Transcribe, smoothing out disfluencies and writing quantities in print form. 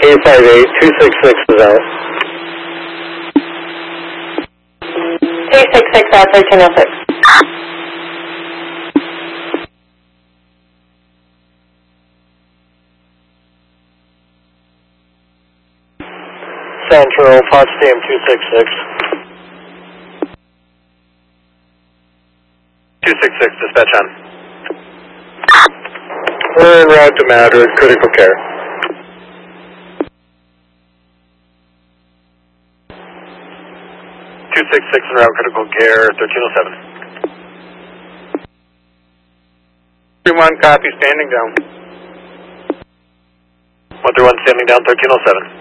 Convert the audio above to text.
858, 266 is out. 266 out, 1306. Central, Potsdam 266. 266, dispatch on. We're en route to Madrid, critical care. 266 en route, critical care, 1307. 3-1, copy, standing down. 131, standing down, 1307.